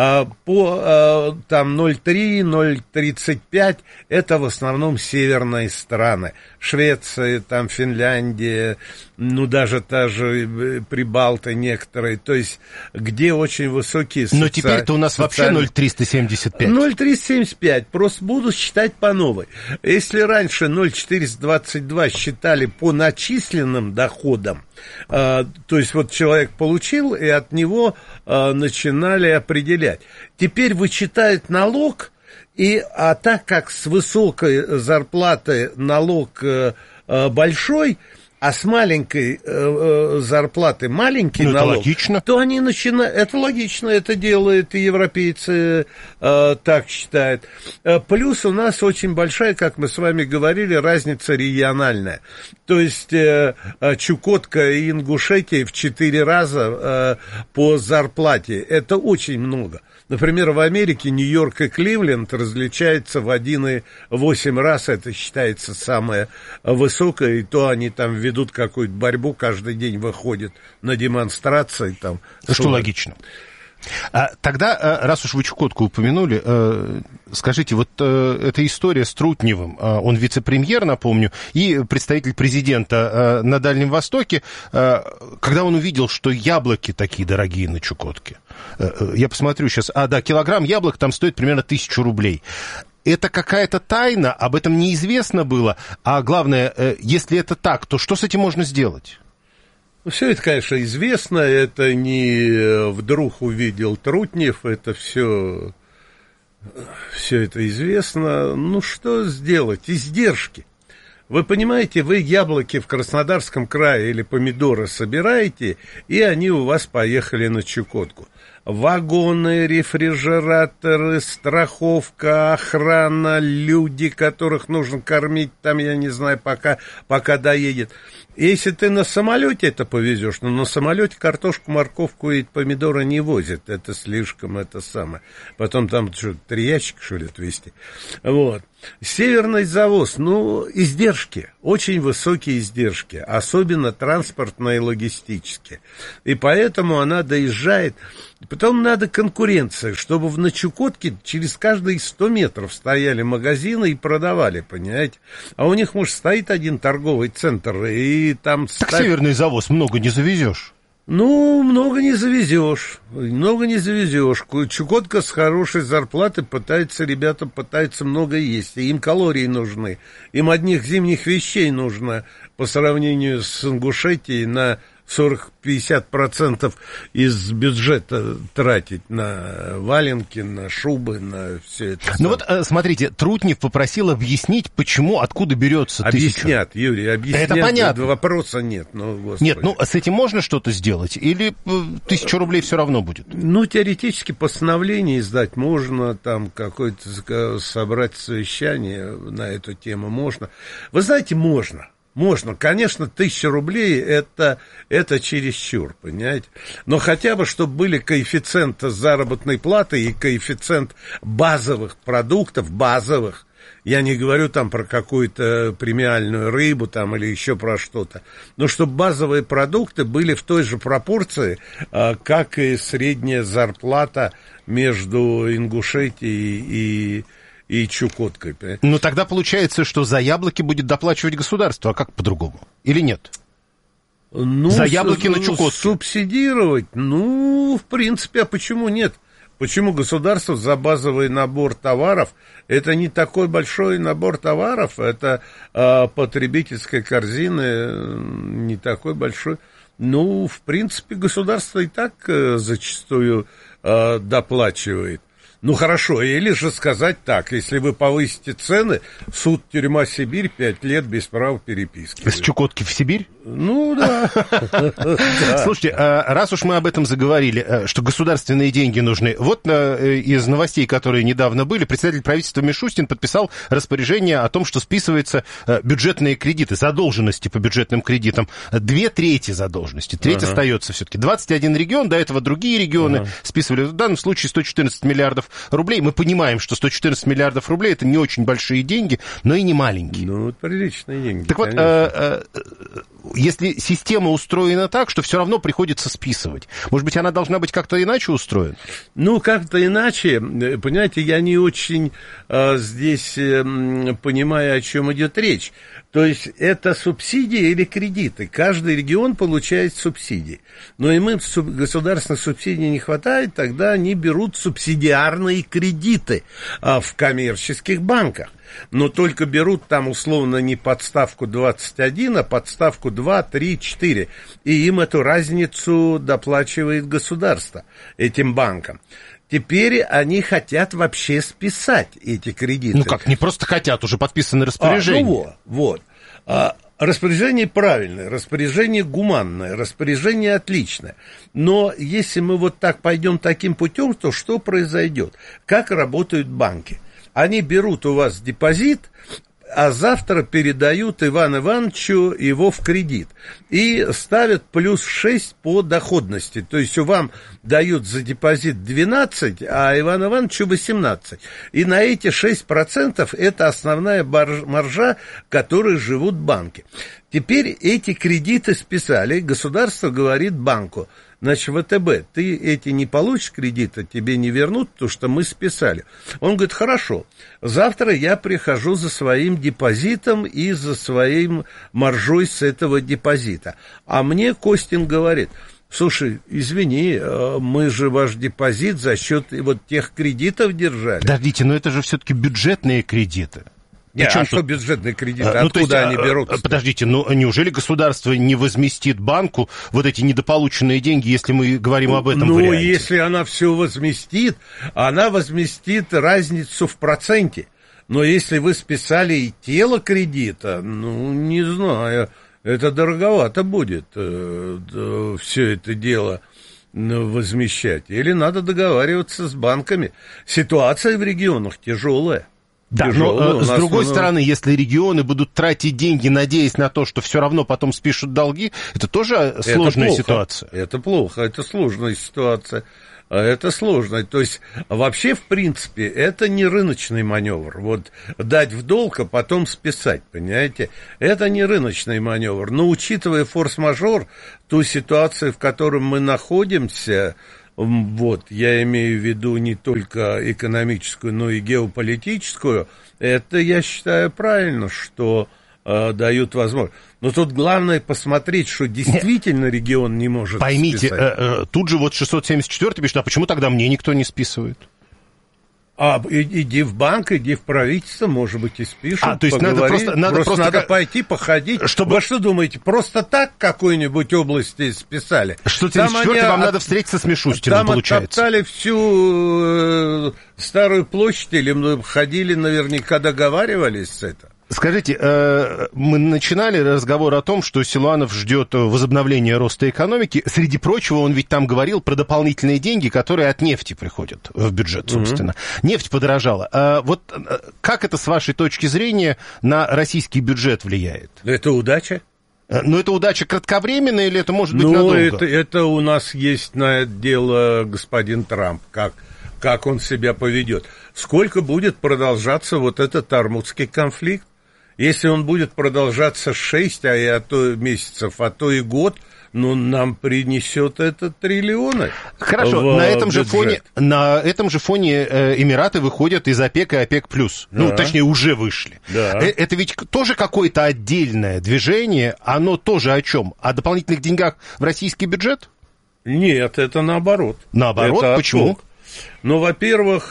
По там ноль целых три, ноль целых тридцать пять это в основном северные страны. Швеция, там Финляндия, ну даже та же Прибалты некоторые. То есть где очень высокие социальные... Но теперь-то у нас вообще ноль целых триста семьдесят пять. ноль целых триста семьдесят пять. Просто буду считать по новой. Если раньше ноль целых четыреста двадцать два считали по начисленным доходам, э, то есть вот человек получил, и от него э, начинали определять. Теперь вычитают налог, и, а так как с высокой зарплаты налог э, э, большой, а с маленькой э, э, зарплаты маленький ну, налог, логично. То они начинают... Это логично, это делают и европейцы э, так считают. Плюс у нас очень большая, как мы с вами говорили, разница региональная. То есть э, Чукотка и Ингушетия в четыре раза э, по зарплате. Это очень много. Например, в Америке Нью-Йорк и Кливленд различаются в один и восемь раз, это считается самое высокое, и то они там ведут какую-то борьбу, каждый день выходят на демонстрации. Там, что логично. А, тогда, раз уж вы Чукотку упомянули, скажите, вот эта история с Трутневым, он вице-премьер, напомню, и представитель президента на Дальнем Востоке, когда он увидел, что яблоки такие дорогие на Чукотке, я посмотрю сейчас, а, да, килограмм яблок там стоит примерно тысячу рублей. Это какая-то тайна, об этом неизвестно было, а главное, если это так, то что с этим можно сделать? Все это, конечно, известно, это не вдруг увидел Трутнев, это все, все это известно. Ну, что сделать? Издержки. Вы понимаете, вы яблоки в Краснодарском крае или помидоры собираете, и они у вас поехали на Чукотку. Вагоны, рефрижераторы, страховка, охрана, люди, которых нужно кормить, там, я не знаю, пока, пока доедет. Если ты на самолете это повезешь, но на самолете картошку, морковку и помидоры не возят. Это слишком, это самое. Потом там что, три ящика, что ли, отвезти. Вот. Северный завоз, ну, издержки, очень высокие издержки, особенно транспортные и логистические. И поэтому она доезжает. Потом надо конкуренция, чтобы в Чукотке через каждые сто метров стояли магазины и продавали, понимаете? А у них, может, стоит один торговый центр, и там... Так ставь... северный завоз много не завезешь. Ну, много не завезешь, много не завезешь. Чукотка с хорошей зарплатой пытается, ребята пытаются много есть, и им калории нужны, им одних зимних вещей нужно по сравнению с Ингушетией на сорок-пятьдесят процентов из бюджета тратить на валенки, на шубы, на все это. Ну вот, смотрите, Трутнев попросил объяснить, почему, откуда берется тысяча. Объяснят, Юрий, объяснят. Это понятно. Вопроса нет. Ну, господи. Нет, ну, с этим можно что-то сделать? Или тысячу рублей все равно будет? Ну, теоретически постановление издать можно, там какое-то собрать совещание на эту тему можно. Вы знаете, можно. Можно, конечно, тысяча рублей это, это чересчур, понимаете? Но хотя бы, чтобы были коэффициенты заработной платы и коэффициент базовых продуктов, базовых. Я не говорю там про какую-то премиальную рыбу там или еще про что-то. Но чтобы базовые продукты были в той же пропорции, как и средняя зарплата между Ингушетией и... и Чукоткой. Ну, тогда получается, что за яблоки будет доплачивать государство, а как по-другому? Или нет? Ну, за яблоки с- на Чукотке. Субсидировать? Ну, в принципе, а почему нет? Почему государство за базовый набор товаров, это не такой большой набор товаров, это э, потребительская корзина, э, не такой большой. Ну, в принципе, государство и так э, зачастую э, доплачивает. Ну, хорошо, или же сказать так, если вы повысите цены, суд, тюрьма, Сибирь, пять лет без права переписки. С Чукотки в Сибирь? Ну, да. Слушайте, раз уж мы об этом заговорили, что государственные деньги нужны, вот из новостей, которые недавно были, председатель правительства Мишустин подписал распоряжение о том, что списываются бюджетные кредиты, задолженности по бюджетным кредитам. Две трети задолженности, треть ага. остается все-таки. двадцать один регион, до этого другие регионы ага. списывали. В данном случае сто четырнадцать миллиардов рублей. Мы понимаем, что сто четырнадцать миллиардов рублей это не очень большие деньги, но и не маленькие. Ну, это приличные деньги. Так конечно. вот, э, э, если система устроена так, что все равно приходится списывать, может быть, она должна быть как-то иначе устроена? Ну, как-то иначе. Понимаете, я не очень э, здесь э, понимаю, о чем идет речь. То есть, это субсидии или кредиты? Каждый регион получает субсидии. Но им государственных субсидий не хватает, тогда они берут субсидиарные кредиты э, в коммерческих банках. Но только берут там условно не подставку двадцать один, а подставку два, три, четыре. И им эту разницу доплачивает государство этим банкам. Теперь они хотят вообще списать эти кредиты. Ну как, не просто хотят, уже подписаны распоряжения. А, ну вот, вот. А, распоряжение правильное, распоряжение гуманное, распоряжение отличное. Но если мы вот так пойдем таким путем, то что произойдет? Как работают банки? Они берут у вас депозит, а завтра передают Ивану Ивановичу его в кредит. И ставят плюс шесть по доходности. То есть вам дают за депозит двенадцать, а Ивану Ивановичу восемнадцать. И на эти шесть процентов это основная маржа, которой живут банки. Теперь эти кредиты списали. Государство говорит банку: значит, ВТБ, ты эти не получишь кредиты, тебе не вернут, потому что мы списали. Он говорит: хорошо, завтра я прихожу за своим депозитом и за своим маржой с этого депозита. А мне Костин говорит: слушай, извини, мы же ваш депозит за счет вот тех кредитов держали. Подождите, но это же все-таки бюджетные кредиты. Нет, а тут... что бюджетные кредиты? А, ну, Откуда есть, они берутся? Подождите, ну неужели государство не возместит банку вот эти недополученные деньги, если мы говорим об этом ну, варианте? Ну, если она все возместит, она возместит разницу в проценте. Но если вы списали и тело кредита, ну, не знаю, это дороговато будет э, э, все это дело возмещать. Или надо договариваться с банками. Ситуация в регионах тяжелая. Да, Тяжелая. но с другой много... стороны, если регионы будут тратить деньги, надеясь на то, что все равно потом спишут долги, это тоже это сложная плохо. ситуация. Это плохо, это сложная ситуация. Это сложно. То есть, вообще, в принципе, это не рыночный маневр. Вот дать в долг, а потом списать, понимаете? Это не рыночный маневр. Но, учитывая форс-мажор, ту ситуацию, в которой мы находимся, вот, я имею в виду не только экономическую, но и геополитическую, это, я считаю, правильно, что э, дают возможность. Но тут главное посмотреть, что действительно регион не может Поймите, списать. э, э, тут же вот шестьсот семьдесят четвёртый пишет, а почему тогда мне никто не списывает? А, иди в банк, иди в правительство, может быть, и спишут. А, то есть надо просто... Надо, просто просто надо как... пойти, походить. Чтобы... Вы что думаете, просто так какой-нибудь области списали? шестьсот семьдесят четвёртый вам от... надо встретиться с Мишустиным, там получается. Там оттоптали всю э, Старую площадь, или ходили, наверняка договаривались с этим? Скажите, э, мы начинали разговор о том, что Силуанов ждет возобновления роста экономики. Среди прочего, он ведь там говорил про дополнительные деньги, которые от нефти приходят в бюджет, собственно. Mm-hmm. Нефть подорожала. А вот как это, с вашей точки зрения, на российский бюджет влияет? Это удача. Но это удача кратковременная или это может быть ну, надолго? Это, это у нас есть на это дело господин Трамп, как, как он себя поведет. Сколько будет продолжаться вот этот армудский конфликт? Если он будет продолжаться шесть, а, и, а то месяцев, а то и год, ну, нам принесет это триллионы. Хорошо, в, на этом, же бюджет. фоне, на этом же фоне э, Эмираты выходят из ОПЕК и ОПЕК+. Да. Ну, точнее, уже вышли. Да. Э, это ведь тоже какое-то отдельное движение, оно тоже о чем? О дополнительных деньгах в российский бюджет? Нет, это наоборот. Наоборот? Это Почему? отток. Ну, во-первых,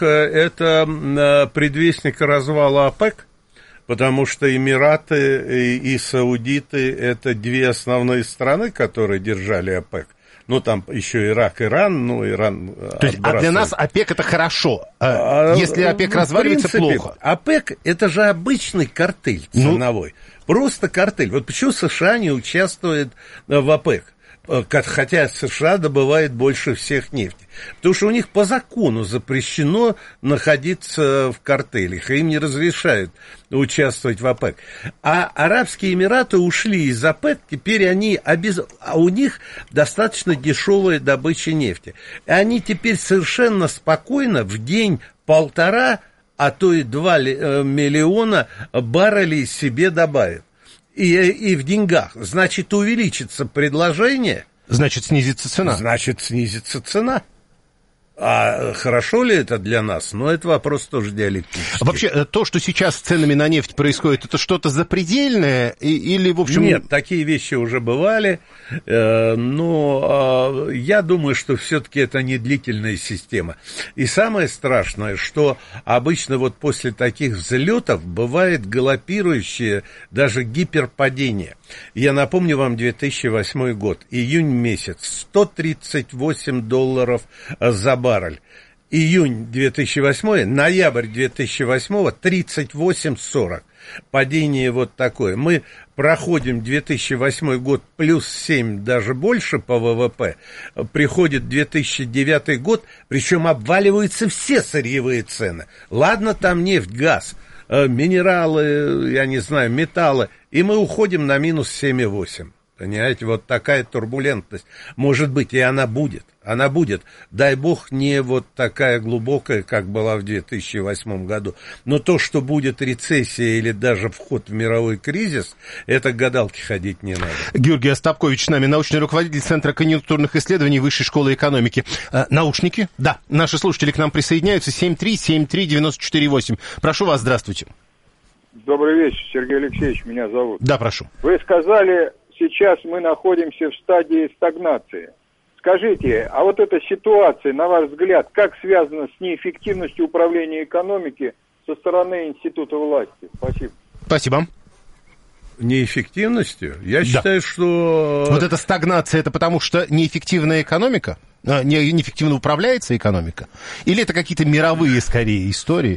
это предвестник развала ОПЕК. Потому что Эмираты и Саудиты – это две основные страны, которые держали ОПЕК. Ну, там еще Ирак, Иран, ну, Иран... То есть, а для нас ОПЕК – это хорошо. А, Если ОПЕК разваливается, принципе, плохо. ОПЕК – это же обычный картель ценовой. Ну... Просто картель. Вот почему США не участвует в ОПЕК? Хотя США добывает больше всех нефти. Потому что у них по закону запрещено находиться в картелях, и им не разрешают участвовать в ОПЕК. А Арабские Эмираты ушли из ОПЕК, теперь они обез... а у них достаточно дешевая добыча нефти. И они теперь совершенно спокойно в день полтора, а то и два миллиона баррелей себе добавят. И, и в деньгах. Значит, увеличится предложение. Значит, снизится цена. Значит, снизится цена. А хорошо ли это для нас? Ну, это вопрос тоже диалектический. Вообще, то, что сейчас с ценами на нефть происходит, это что-то запредельное? Или, в общем... Нет, такие вещи уже бывали. Но я думаю, что все-таки это не длительная система. И самое страшное, что обычно вот после таких взлетов бывает галопирующее, даже гиперпадение. Я напомню вам две тысячи восьмой год, июнь месяц, сто тридцать восемь долларов за баррель. Июнь две тысячи восьмой, ноябрь две тысячи восьмого, тридцать восемь сорок. Падение вот такое. Мы проходим две тысячи восьмой год плюс семь, даже больше по ВВП. Приходит две тысячи девятый год, причем обваливаются все сырьевые цены. Ладно, там нефть, газ, минералы, я не знаю, металлы, и мы уходим на минус семь и восемь. Понимаете, вот такая турбулентность. Может быть, и она будет. Она будет. Дай бог, не вот такая глубокая, как была в две тысячи восьмом году. Но то, что будет рецессия или даже вход в мировой кризис, это к гадалке ходить не надо. Георгий Остапкович с нами, научный руководитель Центра конъюнктурных исследований Высшей школы экономики. А, наушники? Да, наши слушатели к нам присоединяются. семь три семь три девять четыре восемь. Прошу вас, здравствуйте. Добрый вечер, Сергей Алексеевич, меня зовут. Да, прошу. Вы сказали, сейчас мы находимся в стадии стагнации. Скажите, а вот эта ситуация, на ваш взгляд, как связана с неэффективностью управления экономики со стороны института власти? Спасибо. Спасибо. Неэффективностью? Я да. считаю, что... Вот эта стагнация, это потому что неэффективная экономика? Не, неэффективно управляется экономика? Или это какие-то мировые, скорее, истории?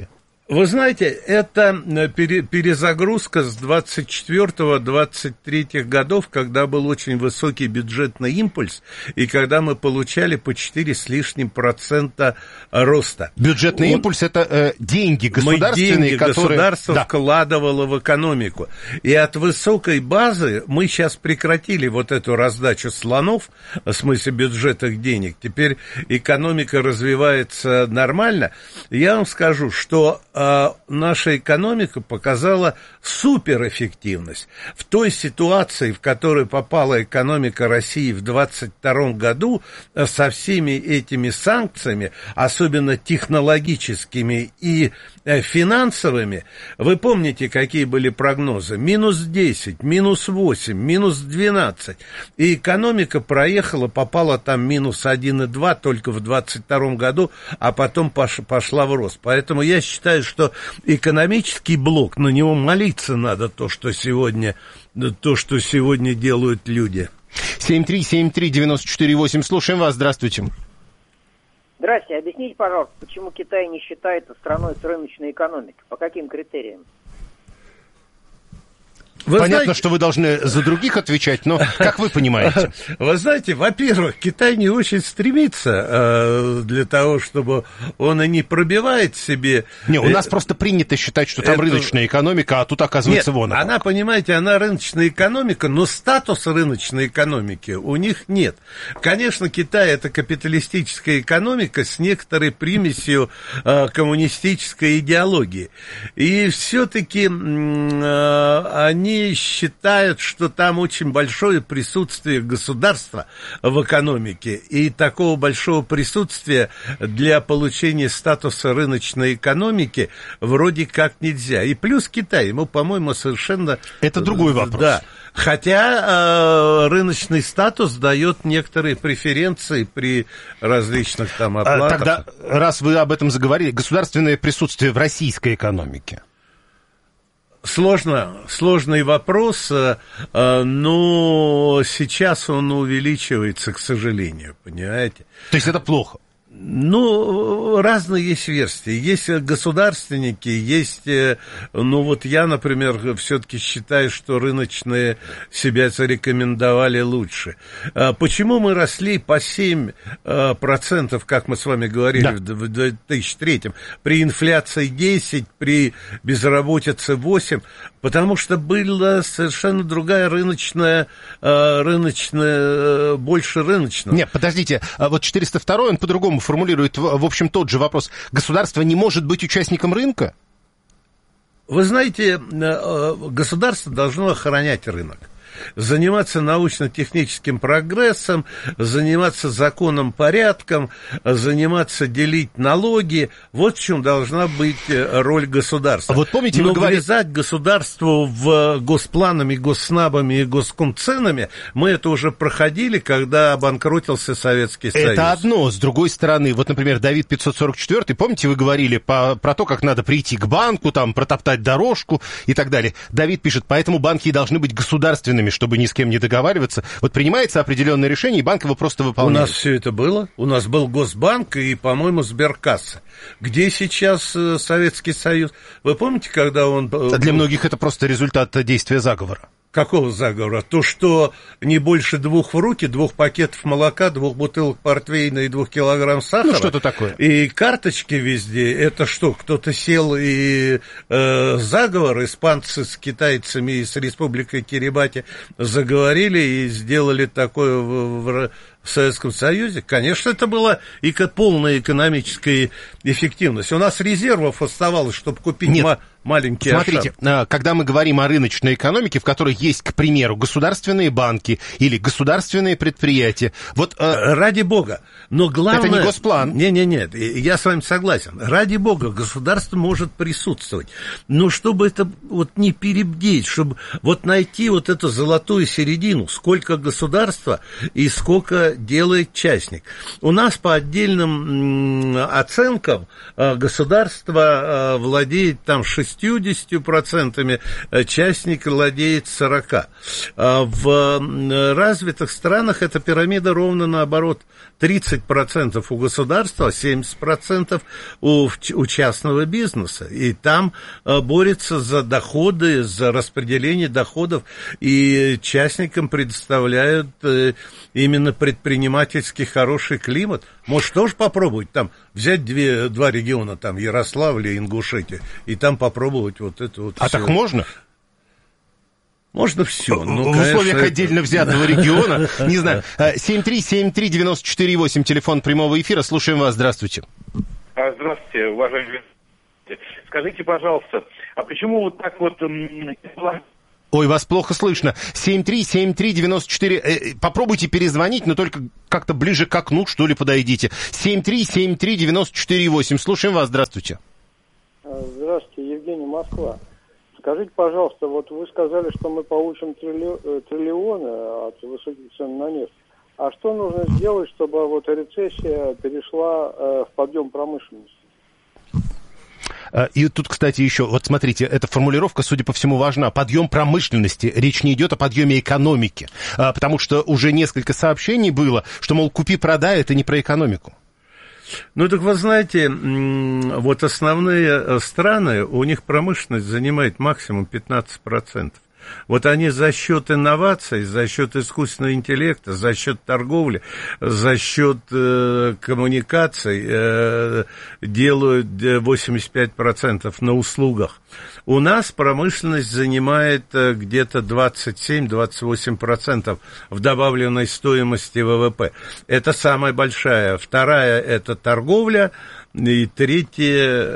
Вы знаете, это перезагрузка с двадцать четвёртого — двадцать третьего годов, когда был очень высокий бюджетный импульс, и когда мы получали по четыре с лишним процента роста. Бюджетный Он... импульс – это э, деньги государственные, мы деньги которые... государство да. вкладывало в экономику. И от высокой базы мы сейчас прекратили вот эту раздачу слонов, в смысле бюджетных денег. Теперь экономика развивается нормально. Я вам скажу, что наша экономика показала суперэффективность. В той ситуации, в которую попала экономика России в двадцать втором году, со всеми этими санкциями, особенно технологическими и финансовыми, вы помните, какие были прогнозы? Минус десять, минус восемь, минус двенадцать. И экономика проехала, попала там минус один и два только в двадцать втором году, а потом пошла в рост. Поэтому я считаю, что экономический блок, на него молиться надо, то, что сегодня, то, что сегодня делают люди. семь три семь три девять четыре восемь. Слушаем вас. Здравствуйте. Здравствуйте. Объясните, пожалуйста, почему Китай не считается страной с рыночной экономикой? По каким критериям? Вы Понятно, знаете... что вы должны за других отвечать, но как вы понимаете? Вы знаете, во-первых, Китай не очень стремится э, для того, чтобы он и не пробивает себе... Не, у нас просто принято считать, что там это... рыночная экономика, а тут оказывается Нет, вон она. Она, понимаете, она рыночная экономика, но статуса рыночной экономики у них нет. Конечно, Китай — это капиталистическая экономика с некоторой примесью э, коммунистической идеологии. И все-таки э, они считают, что там очень большое присутствие государства в экономике, и такого большого присутствия для получения статуса рыночной экономики вроде как нельзя. И плюс Китай, ему, по-моему, совершенно... Это другой вопрос. Да. Хотя э, рыночный статус дает некоторые преференции при различных там оплатах. Тогда, раз вы об этом заговорили, государственное присутствие в российской экономике. Сложно, сложный вопрос, но сейчас он увеличивается, к сожалению, понимаете? То есть это плохо? Ну, разные есть версии. Есть государственники, есть... Ну, вот я, например, все-таки считаю, что рыночные себя зарекомендовали лучше. Почему мы росли по семь процентов, как мы с вами говорили, да, в две тысячи третьем, при инфляции десять, при безработице восемь? Потому что была совершенно другая рыночная, рыночная, больше рыночная. Нет, подождите, вот четыреста второй, он по-другому формулирует, в общем, тот же вопрос. Государство не может быть участником рынка? Вы знаете, государство должно охранять рынок, заниматься научно-техническим прогрессом, заниматься законом, порядком, заниматься делить налоги. Вот в чем должна быть роль государства. А вот помните, Но вы говорили... влезать государству в госпланами, госснабами и госкомценами, мы это уже проходили, когда обанкротился Советский Союз. Это одно. С другой стороны, вот, например, Давид пятьсот сорок четыре, помните, вы говорили по, про то, как надо прийти к банку, там, протоптать дорожку и так далее. Давид пишет, поэтому банки и должны быть государственными, чтобы ни с кем не договариваться. Вот принимается определенное решение, и банк его просто выполняет. У нас все это было. У нас был Госбанк и, по-моему, Сберкасса. Где сейчас Советский Союз? Вы помните, когда он... Для многих это просто результат действия заговора. Какого заговора? То, что не больше двух в руки, двух пакетов молока, двух бутылок портвейна и двух килограмм сахара. Ну, что-то такое. И карточки везде. Это что, кто-то сел и э, заговор, испанцы с китайцами и с Республикой Кирибати заговорили и сделали такое в, в, в Советском Союзе? Конечно, это была и полная экономическая эффективность. У нас резервов оставалось, чтобы купить... Нет. Ма- Маленький Смотрите, Ашан. Когда мы говорим о рыночной экономике, в которой есть, к примеру, государственные банки или государственные предприятия, вот... Э... Ради бога, но главное... Это не госплан. Не-не-не, я с вами согласен. Ради бога, государство может присутствовать, но чтобы это вот не перебдеть, чтобы вот найти вот эту золотую середину, сколько государства и сколько делает частник. У нас по отдельным оценкам государство владеет там шестьдесят процентов, частник владеет сорок процентов. В развитых странах эта пирамида ровно наоборот. тридцать процентов у государства, семьдесят процентов у, у частного бизнеса. И там борется за доходы, за распределение доходов. И частникам предоставляют именно предпринимательский хороший климат. Может, тоже попробовать там взять две, два региона, там Ярославль и Ингушетия, и там попробовать вот это вот. А все. Так можно? Можно все. Ну, в конечно, условиях это... отдельно взятого региона, не знаю. семь три семь три девяносто четыре восемь, телефон прямого эфира. Слушаем вас. Здравствуйте. Здравствуйте, уважаемые. Скажите, пожалуйста, а почему вот так вот... Ой, вас плохо слышно. семь три семь три девяносто четыре. Попробуйте перезвонить, но только как-то ближе к окну, что ли, подойдите. семь три семь три девяносто четыре восемь. Слушаем вас. Здравствуйте. Здравствуйте, Евгений, Москва. Скажите, пожалуйста, вот вы сказали, что мы получим трилли... триллионы от высоких цен на нефть. А что нужно сделать, чтобы вот рецессия перешла э, в подъем промышленности? И тут, кстати, еще, вот смотрите, эта формулировка, судя по всему, важна. Подъем промышленности. Речь не идет о подъеме экономики. Потому что уже несколько сообщений было, что, мол, купи-продай, это не про экономику. Ну, так вы знаете, вот основные страны, у них промышленность занимает максимум пятнадцать процентов. Вот они за счет инноваций, за счет искусственного интеллекта, за счет торговли, за счет э, коммуникаций э, делают восемьдесят пять процентов на услугах. У нас промышленность занимает э, где-то двадцать семь - двадцать восемь процентов в добавленной стоимости ВВП. Это самая большая. Вторая – это торговля. И третья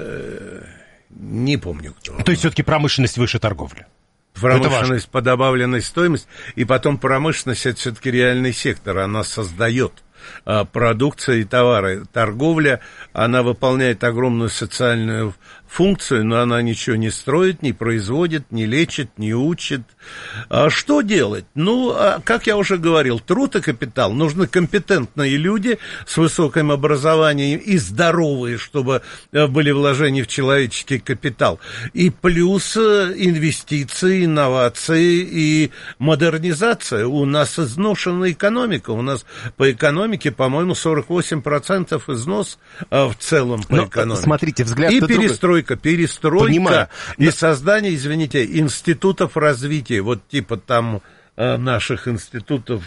э, не помню кто. То есть все-таки промышленность выше торговли? Промышленность по добавленной стоимости, и потом промышленность – это все-таки реальный сектор, она создает а, продукцию и товары. Торговля, она выполняет огромную социальную функцию, но она ничего не строит, не производит, не лечит, не учит. А что делать? Ну, а, как я уже говорил, труд и капитал. Нужны компетентные люди с высоким образованием и здоровые, чтобы были вложения в человеческий капитал. И плюс инвестиции, инновации и модернизация. У нас изношенная экономика. У нас по экономике, по-моему, сорок восемь процентов износ а, в целом по но, экономике. Смотрите, взгляд и перестройка. Перестройка Понимаю. и создание, извините, институтов развития, вот типа там э, наших институтов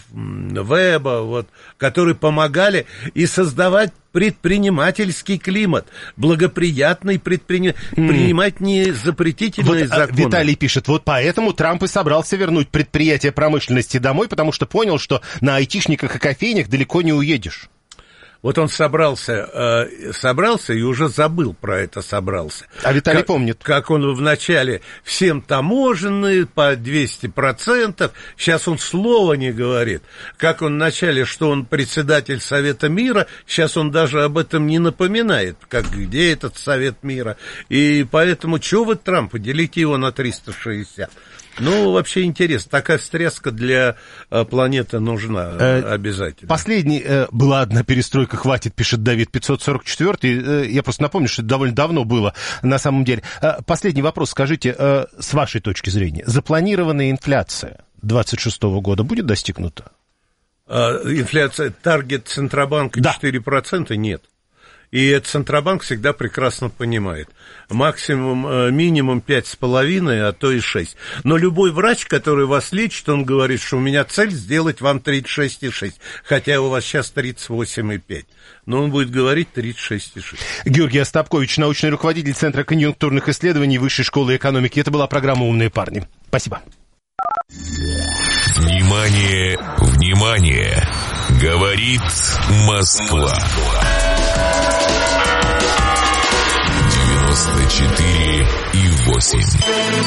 Веба, вот, которые помогали и создавать предпринимательский климат, благоприятный предприниматель, mm. принимать не запретительные вот, законы. Виталий пишет, вот поэтому Трамп и собрался вернуть предприятия промышленности домой, потому что понял, что на айтишниках и кофейнях далеко не уедешь. Вот он собрался, э, собрался и уже забыл про это собрался. А Виталий как, помнит. Как он вначале всем таможенные по двести процентов, сейчас он слова не говорит. Как он вначале, что он председатель Совета мира, сейчас он даже об этом не напоминает, как где этот Совет мира. И поэтому, чего вы Трампа, делите его на триста шестьдесят. Ну, вообще интересно, такая встряска для э, планеты нужна э, обязательно. Последний, э, была одна перестройка, хватит, пишет Давид, пятьсот сорок четвёртый, э, я просто напомню, что это довольно давно было, на самом деле. Э, последний вопрос, скажите, э, с вашей точки зрения, запланированная инфляция двадцать шестого года будет достигнута? Э, инфляция, таргет Центробанка да. четыре процента нет. И Центробанк всегда прекрасно понимает. Максимум, минимум пять с половиной, а то и шесть. Но любой врач, который вас лечит, он говорит, что у меня цель сделать вам тридцать шесть и шесть, хотя у вас сейчас тридцать восемь и пять. Но он будет говорить тридцать шесть и шесть. Георгий Остапкович, научный руководитель Центра конъюнктурных исследований Высшей школы экономики. Это была программа «Умные парни». Спасибо. Внимание, внимание! Говорит Москва. девяносто четыре и восемь.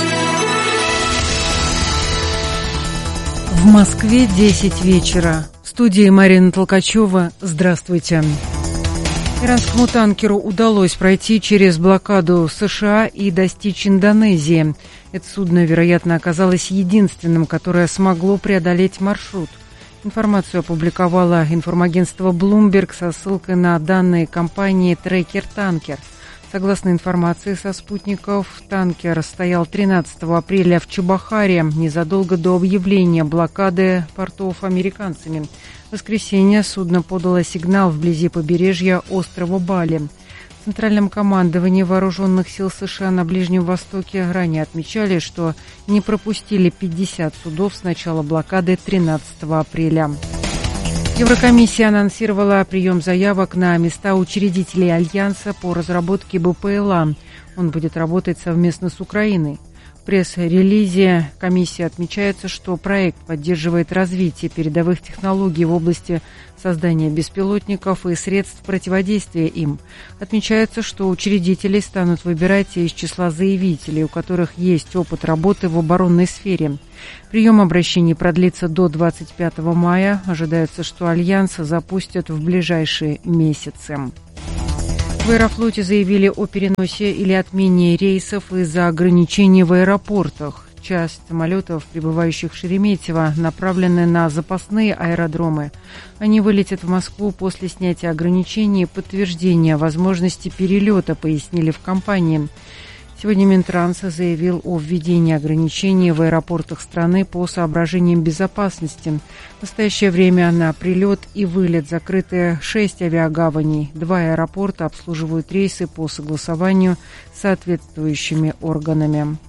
В Москве десять вечера. В студии Марина Толкачева. Здравствуйте. Иранскому танкеру удалось пройти через блокаду США и достичь Индонезии. Это судно, вероятно, оказалось единственным, которое смогло преодолеть маршрут. Информацию опубликовало информагентство Bloomberg со ссылкой на данные компании Tracker Tanker. Согласно информации со спутников, танкер стоял тринадцатого апреля в Чебахаре, незадолго до объявления блокады портов американцами. В воскресенье судно подало сигнал вблизи побережья острова Бали. В Центральном командовании Вооруженных сил США на Ближнем Востоке ранее отмечали, что не пропустили пятьдесят судов с начала блокады тринадцатого апреля. Еврокомиссия анонсировала прием заявок на места учредителей Альянса по разработке БПЛА. Он будет работать совместно с Украиной. В пресс-релизе комиссии отмечается, что проект поддерживает развитие передовых технологий в области создания беспилотников и средств противодействия им. Отмечается, что учредители станут выбирать из числа заявителей, у которых есть опыт работы в оборонной сфере. Прием обращений продлится до двадцать пятого мая. Ожидается, что Альянс запустят в ближайшие месяцы. В Аэрофлоте заявили о переносе или отмене рейсов из-за ограничений в аэропортах. Часть самолетов, прибывающих в Шереметьево, направлены на запасные аэродромы. Они вылетят в Москву после снятия ограничений и подтверждения возможности перелета, пояснили в компании. Сегодня Минтранс заявил о введении ограничений в аэропортах страны по соображениям безопасности. В настоящее время на прилет и вылет закрыты шесть авиагаваней. Два аэропорта обслуживают рейсы по согласованию с соответствующими органами.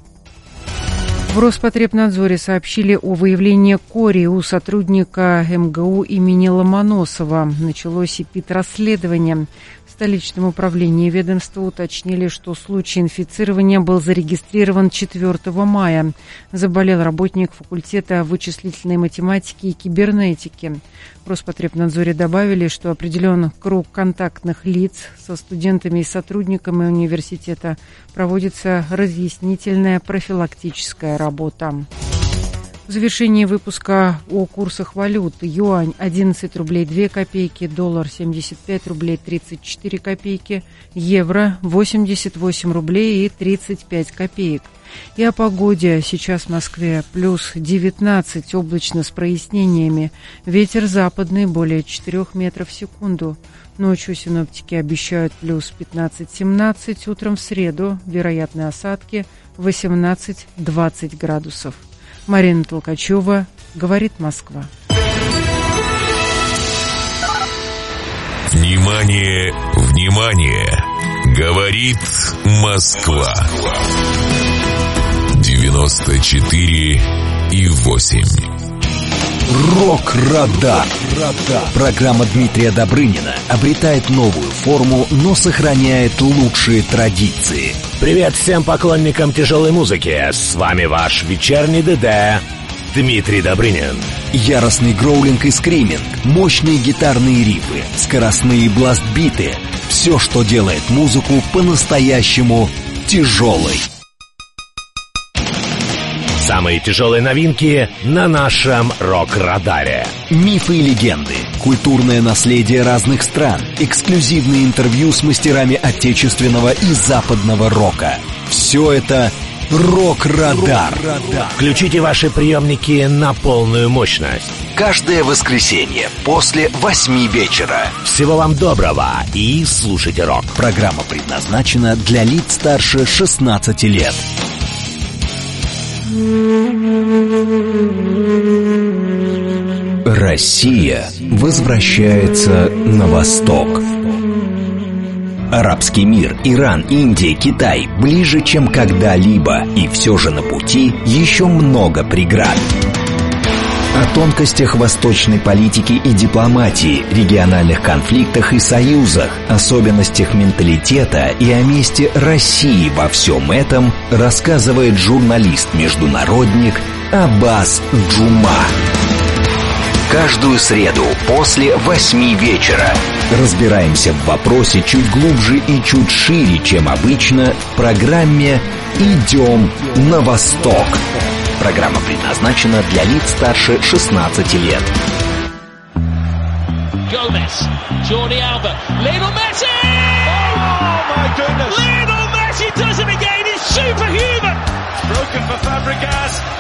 В Роспотребнадзоре сообщили о выявлении кори у сотрудника МГУ имени Ломоносова. Началось эпид-расследование. В столичном управлении ведомства уточнили, что случай инфицирования был зарегистрирован четвёртого мая. Заболел работник факультета вычислительной математики и кибернетики. В Роспотребнадзоре добавили, что определен круг контактных лиц со студентами и сотрудниками университета. Проводится разъяснительная профилактическая работа. В завершении выпуска о курсах валют. Юань одиннадцать рублей две копейки, доллар семьдесят пять рублей тридцать четыре копейки, евро восемьдесят восемь рублей и тридцать пять копеек. И о погоде. Сейчас в Москве плюс девятнадцать, облачно с прояснениями. Ветер западный более четырёх метров в секунду. Ночью синоптики обещают плюс пятнадцать-семнадцать, утром в среду вероятны осадки восемнадцать-двадцать градусов. Марина Толкачева, говорит Москва. Внимание, внимание! Говорит Москва. девяносто четыре и восемь. Рок-радар. Программа Дмитрия Добрынина обретает новую форму, но сохраняет лучшие традиции. Привет всем поклонникам тяжелой музыки. С вами ваш вечерний ДД Дмитрий Добрынин. Яростный гроулинг и скриминг, мощные гитарные рифы, скоростные бластбиты. Все, что делает музыку по-настоящему тяжелой. Самые тяжелые новинки на нашем рок-радаре. Мифы и легенды, культурное наследие разных стран, эксклюзивные интервью с мастерами отечественного и западного рока. Все это Рок-радар. Включите ваши приемники на полную мощность. Каждое воскресенье после восьми вечера. Всего вам доброго и слушайте рок. Программа предназначена для лиц старше шестнадцати лет. Россия возвращается на восток. Арабский мир, Иран, Индия, Китай ближе, чем когда-либо, и все же на пути еще много преград. О тонкостях восточной политики и дипломатии, региональных конфликтах и союзах, особенностях менталитета и о месте России во всем этом рассказывает журналист-международник Аббас Джума. Каждую среду после восьми вечера разбираемся в вопросе чуть глубже и чуть шире, чем обычно, в программе «Идем на восток». Программа предназначена для лиц старше шестнадцати лет. Gomez, Jordi Alba, Lionel Messi! Oh my goodness! Lionel Messi does it again! It's superhuman! Broken for Fabregas.